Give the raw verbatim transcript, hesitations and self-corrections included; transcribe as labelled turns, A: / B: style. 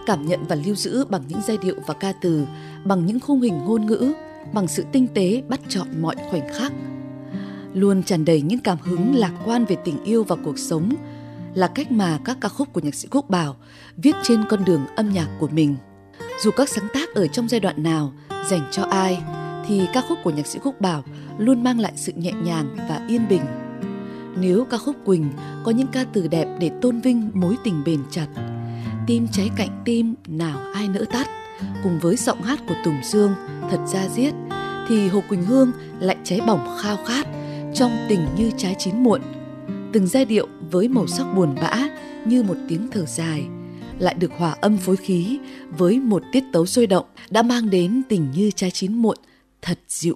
A: cảm nhận và lưu giữ bằng những giai điệu và ca từ, bằng những khung hình ngôn ngữ, bằng sự tinh tế bắt chọn mọi khoảnh khắc. Luôn tràn đầy những cảm hứng lạc quan về tình yêu và cuộc sống, là cách mà các ca khúc của nhạc sĩ Quốc Bảo viết trên con đường âm nhạc của mình. Dù các sáng tác ở trong giai đoạn nào, dành cho ai, thì ca khúc của nhạc sĩ Quốc Bảo luôn mang lại sự nhẹ nhàng và yên bình. Nếu ca khúc Quỳnh có những ca từ đẹp để tôn vinh mối tình bền chặt, tim cháy cạnh tim nào ai nỡ tắt, cùng với giọng hát của Tùng Dương thật da diết, thì Hồ Quỳnh Hương lại cháy bỏng khao khát trong Tình Như Trái Chín Muộn. Từng giai điệu với màu sắc buồn bã như một tiếng thở dài, lại được hòa âm phối khí với một tiết tấu sôi động đã mang đến Tình Như Trái Chín Muộn thật dịu